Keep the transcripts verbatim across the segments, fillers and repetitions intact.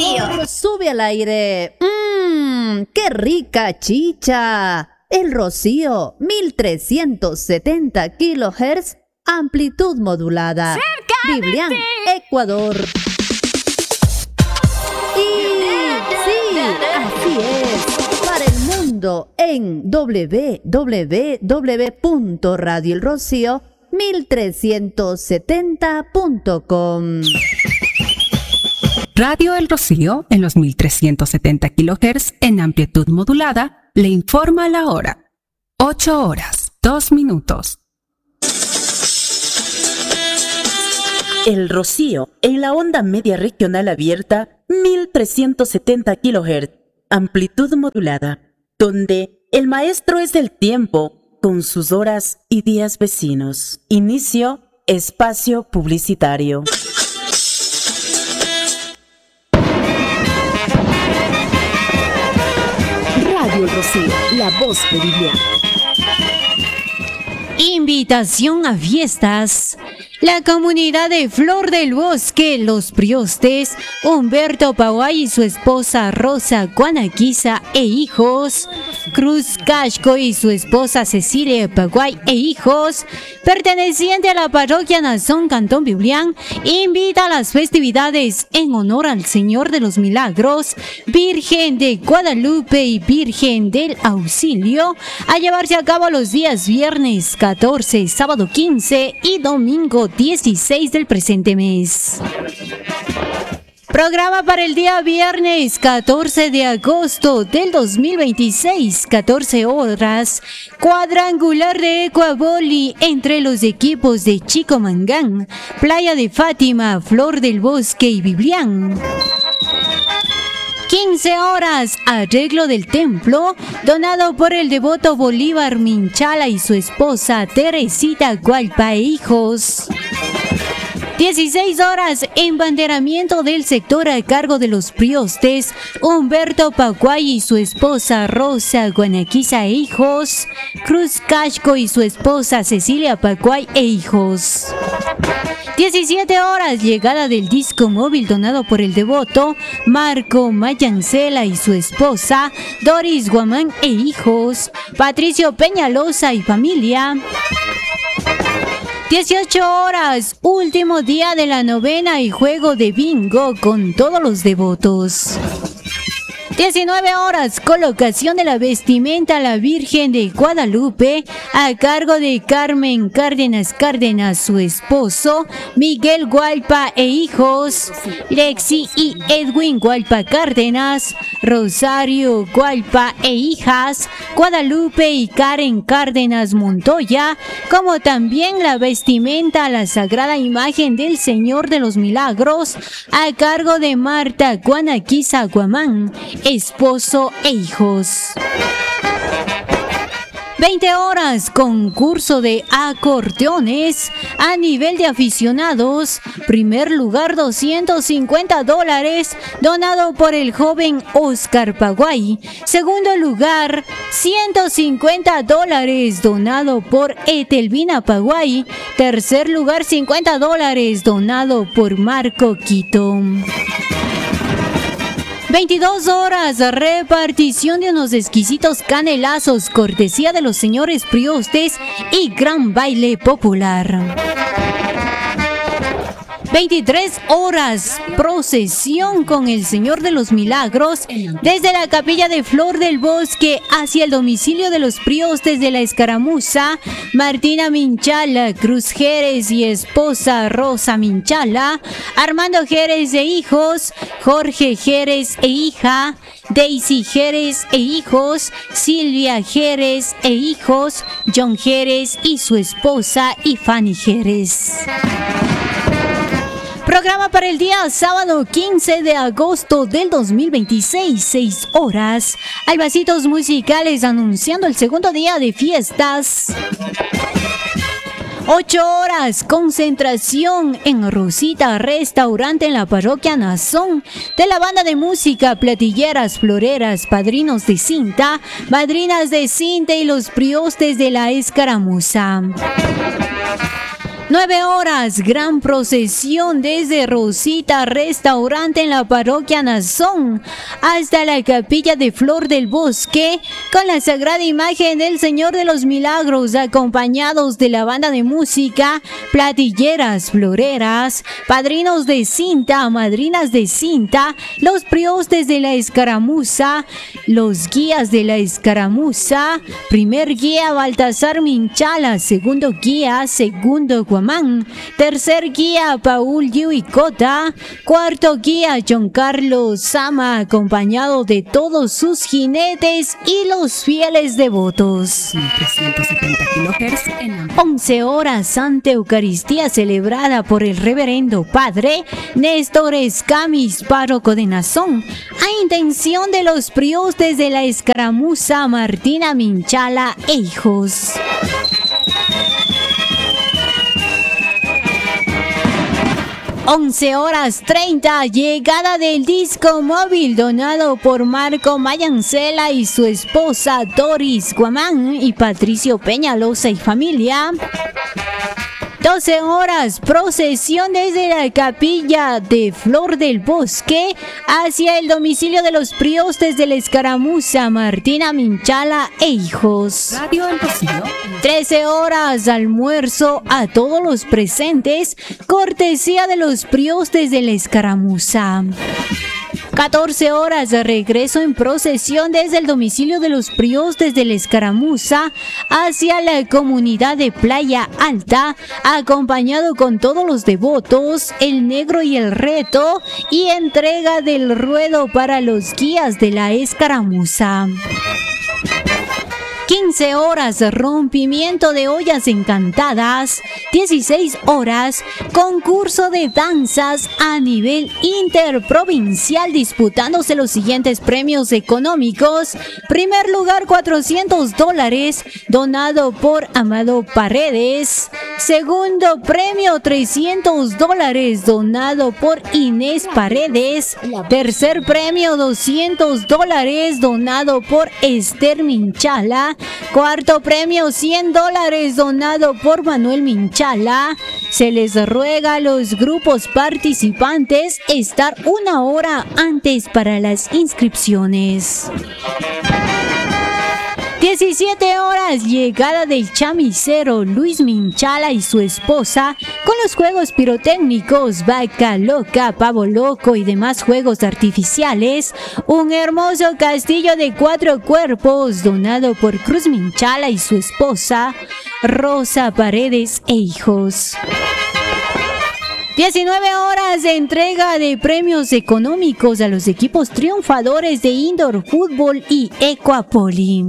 Rocío. Sube al aire. Mmm, qué rica chicha. El Rocío, mil trescientos setenta kilohertz, amplitud modulada. ¡Cerca Biblián, de ti! Ecuador. Y sí, así es. Para el mundo en doble u doble u doble u punto radio el rocío mil trescientos setenta punto com. Radio El Rocío, en los mil trescientos setenta kilohertz en amplitud modulada, le informa la hora. ocho horas, dos minutos. El Rocío, en la onda media regional abierta, mil trescientos setenta kilohertz, amplitud modulada, donde el maestro es el tiempo, con sus horas y días vecinos. Inicio, espacio publicitario. Radio El Rocío, la voz de Biblián. Invitación a fiestas. La comunidad de Flor del Bosque, Los Priostes, Humberto Paguay y su esposa Rosa Guanaquiza e hijos, Cruz Casco y su esposa Cecilia Paguay e hijos, perteneciente a la parroquia Nazón Cantón Biblián, invita a las festividades en honor al Señor de los Milagros, Virgen de Guadalupe y Virgen del Auxilio, a llevarse a cabo los días viernes catorce, sábado quince y domingo dieciséis del presente mes. Programa para el día viernes catorce de agosto del dos mil veintiséis, catorce horas, cuadrangular de Ecuavoli entre los equipos de Chicomangán, Playa de Fátima, Flor del Bosque y Biblián. quince horas, arreglo del templo, donado por el devoto Bolívar Minchala y su esposa Teresita Gualpa e hijos. dieciséis horas, embanderamiento del sector a cargo de los Priostes, Humberto Paguay y su esposa Rosa Guanaquiza e hijos, Cruz Casco y su esposa Cecilia Paguay e hijos. diecisiete horas, llegada del disco móvil donado por el devoto Marco Mayancela y su esposa Doris Guamán e hijos, Patricio Peñalosa y familia. dieciocho horas, último día de la novena y juego de bingo con todos los devotos. diecinueve horas, colocación de la vestimenta a la Virgen de Guadalupe a cargo de Carmen Cárdenas Cárdenas, su esposo, Miguel Gualpa e hijos, Lexi y Edwin Gualpa Cárdenas, Rosario Gualpa e hijas, Guadalupe y Karen Cárdenas Montoya, como también la vestimenta a la Sagrada Imagen del Señor de los Milagros a cargo de Marta Guanaquiza Guamán, esposo e hijos. veinte horas, concurso de acordeones a nivel de aficionados. Primer lugar, doscientos cincuenta dólares, donado por el joven Oscar Paguay. Segundo lugar, ciento cincuenta dólares, donado por Etelvina Paguay. Tercer lugar, cincuenta dólares, donado por Marco Quito. veintidós horas, repartición de unos exquisitos canelazos, cortesía de los señores Priostes y gran baile popular. veintitrés horas, procesión con el Señor de los Milagros desde la capilla de Flor del Bosque hacia el domicilio de los Priostes de la Escaramuza, Martina Minchala, Cruz Jerez y esposa Rosa Minchala, Armando Jerez e hijos, Jorge Jerez e hija, Daisy Jerez e hijos, Silvia Jerez e hijos, John Jerez y su esposa y Fanny Jerez. Programa para el día sábado quince de agosto del dos mil veintiséis, seis horas. Albasitos musicales anunciando el segundo día de fiestas. ocho horas, concentración en Rosita Restaurante en la parroquia Nazón de la banda de música Platilleras Floreras, padrinos de cinta, madrinas de cinta y los Priostes de la Escaramuza. nueve horas, gran procesión desde Rosita Restaurante en la parroquia Nazón hasta la capilla de Flor del Bosque con la sagrada imagen del Señor de los Milagros, acompañados de la banda de música, platilleras, floreras, padrinos de cinta, madrinas de cinta, los priostes de la escaramuza, los guías de la escaramuza, primer guía Baltasar Minchala, segundo guía, segundo Guamán, tercer guía Paul Yuicota, cuarto guía John Carlos Sama, acompañado de todos sus jinetes y los fieles devotos. mil trescientos setenta kilohertz en once horas, Santa Eucaristía celebrada por el reverendo padre Néstor Escamis, párroco de Nazón, a intención de los priostes de la escaramuza Martina Minchala e hijos. once horas treinta, llegada del disco móvil donado por Marco Mayancela y su esposa Doris Guamán y Patricio Peñalosa y familia. doce horas, procesión desde la capilla de Flor del Bosque hacia el domicilio de los priostes de la escaramuza Martina Minchala e hijos. Radio El Rocío. trece horas, almuerzo a todos los presentes, cortesía de los priostes de la escaramuza. catorce horas de regreso en procesión desde el domicilio de los priostes de la escaramuza hacia la comunidad de Playa Alta, acompañado con todos los devotos, el negro y el reto, y entrega del ruedo para los guías de la escaramuza. quince horas, rompimiento de ollas encantadas. dieciséis horas, concurso de danzas a nivel interprovincial disputándose los siguientes premios económicos. Primer lugar, cuatrocientos dólares, donado por Amado Paredes. Segundo premio, trescientos dólares, donado por Inés Paredes. Tercer premio, doscientos dólares, donado por Esther Minchala. Cuarto premio, cien dólares, donado por Manuel Minchala. Se les ruega a los grupos participantes estar una hora antes para las inscripciones. diecisiete horas, llegada del chamisero Luis Minchala y su esposa con los juegos pirotécnicos, vaca loca, pavo loco y demás juegos artificiales. Un hermoso castillo de cuatro cuerpos donado por Cruz Minchala y su esposa Rosa Paredes e hijos. diecinueve horas de entrega de premios económicos a los equipos triunfadores de Indoor Fútbol y Ecuapoli.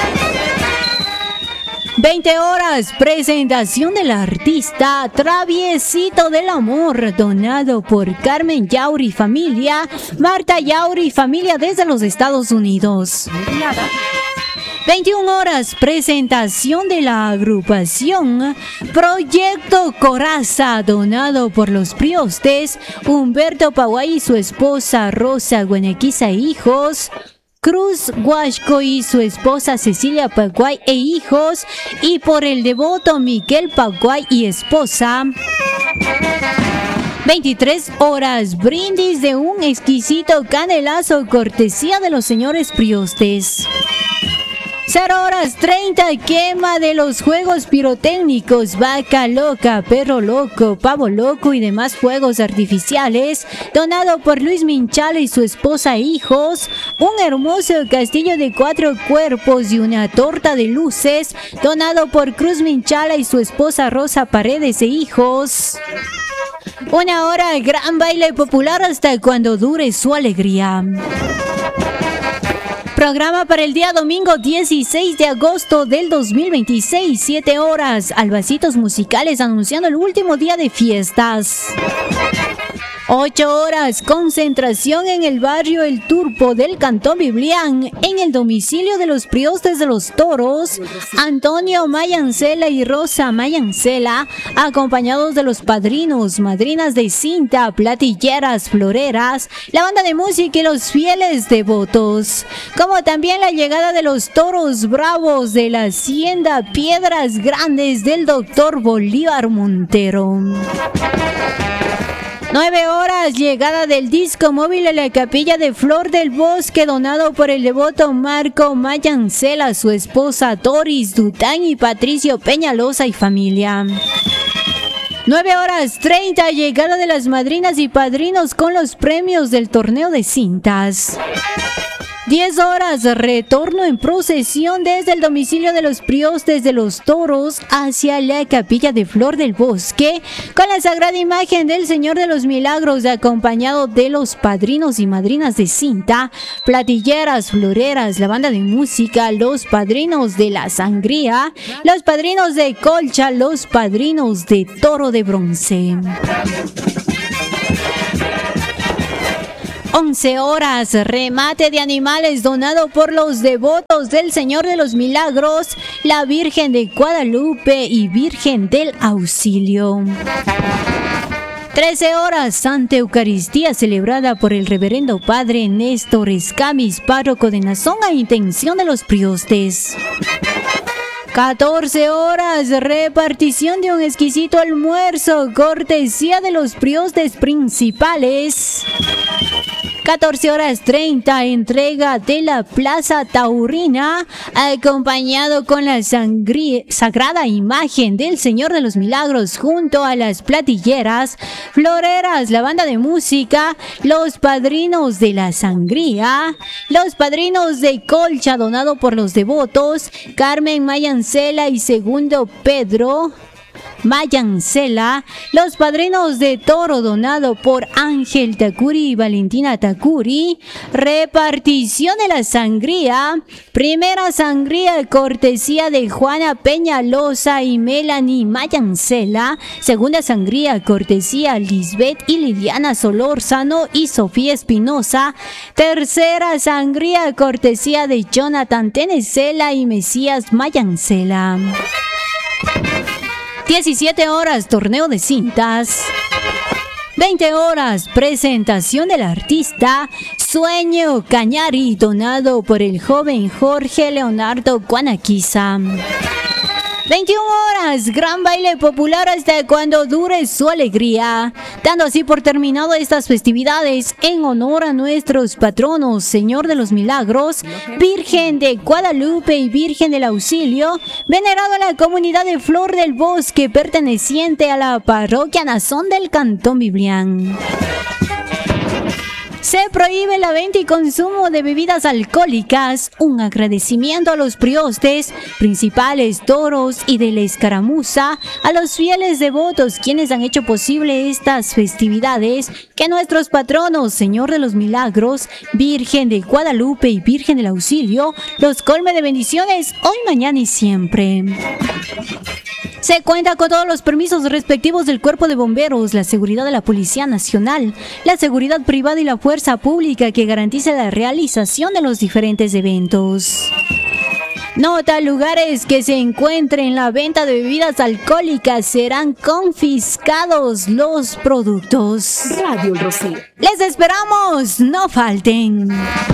veinte horas, presentación del artista Traviesito del Amor, donado por Carmen Yauri Familia, Marta Yauri Familia desde los Estados Unidos. veintiuna horas, presentación de la agrupación Proyecto Coraza, donado por los priostes Humberto Paguay y su esposa Rosa Guanequiza e hijos, Cruz Huasco y su esposa Cecilia Paguay e hijos, y por el devoto Miguel Paguay y esposa. veintitrés horas, brindis de un exquisito canelazo cortesía de los señores priostes. cero horas treinta, quema de los juegos pirotécnicos, vaca loca, perro loco, pavo loco y demás juegos artificiales, donado por Luis Minchala y su esposa e hijos. Un hermoso castillo de cuatro cuerpos y una torta de luces, donado por Cruz Minchala y su esposa Rosa Paredes e hijos. Una hora, gran baile popular hasta cuando dure su alegría. Programa para el día domingo dieciséis de agosto del dos mil veintiséis, siete horas, albacitos musicales anunciando el último día de fiestas. Ocho horas, concentración en el barrio El Turpo del Cantón Biblián, en el domicilio de los priostes de los toros, Antonio Mayancela y Rosa Mayancela, acompañados de los padrinos, madrinas de cinta, platilleras, floreras, la banda de música y los fieles devotos, como también la llegada de los toros bravos de la hacienda Piedras Grandes del doctor Bolívar Montero. Nueve horas, llegada del disco móvil a la capilla de Flor del Bosque, donado por el devoto Marco Mayancela, su esposa Doris Dután y Patricio Peñalosa y familia. Nueve horas treinta, llegada de las madrinas y padrinos con los premios del torneo de cintas. Diez horas, retorno en procesión desde el domicilio de los priostes de los toros hacia la capilla de Flor del Bosque, con la sagrada imagen del Señor de los Milagros, acompañado de los padrinos y madrinas de cinta, platilleras, floreras, la banda de música, los padrinos de la sangría, los padrinos de colcha, los padrinos de toro de bronce. once horas, remate de animales donado por los devotos del Señor de los Milagros, la Virgen de Guadalupe y Virgen del Auxilio. trece horas, Santa Eucaristía celebrada por el Reverendo Padre Néstor Escamis, párroco de Nazón, a intención de los priostes. catorce horas, repartición de un exquisito almuerzo, cortesía de los priostes principales. catorce horas treinta, entrega de la Plaza Taurina, acompañado con la sangría, sagrada imagen del Señor de los Milagros, junto a las platilleras, floreras, la banda de música, los padrinos de la sangría, los padrinos de colcha, donado por los devotos, Carmen Mayancela y Segundo Pedro Mayancela, los padrinos de toro, donado por Ángel Tacuri y Valentina Tacuri, repartición de la sangría, primera sangría cortesía de Juana Peñalosa y Melanie Mayancela, segunda sangría cortesía Lisbeth y Liliana Solórzano y Sofía Espinosa, tercera sangría cortesía de Jonathan Tenecela y Mesías Mayancela. diecisiete horas, torneo de cintas. veinte horas, presentación del artista Sueño Cañari, donado por el joven Jorge Leonardo Guanaquiza. veintiuna horas, gran baile popular hasta cuando dure su alegría, dando así por terminado estas festividades en honor a nuestros patronos, Señor de los Milagros, Virgen de Guadalupe y Virgen del Auxilio, venerado a la comunidad de Flor del Bosque, perteneciente a la parroquia Nazón del Cantón Biblián. Se prohíbe la venta y consumo de bebidas alcohólicas. Un agradecimiento a los priostes, principales toros y de la escaramuza, a los fieles devotos quienes han hecho posible estas festividades, que nuestros patronos, Señor de los Milagros, Virgen de Guadalupe y Virgen del Auxilio, los colme de bendiciones hoy, mañana y siempre. Se cuenta con todos los permisos respectivos del Cuerpo de Bomberos, la seguridad de la Policía Nacional, la seguridad privada y la fuerza pública que garantiza la realización de los diferentes eventos. Nota: lugares que se encuentren la venta de bebidas alcohólicas serán confiscados los productos. Radio El Rocío. Les esperamos, no falten.